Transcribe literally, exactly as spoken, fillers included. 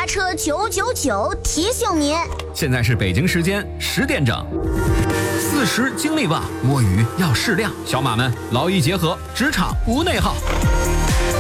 刹车九九九提醒您， 现在是北京时间十点整。四十精力旺，摸鱼要适量，小马们劳逸结合，职场无内耗。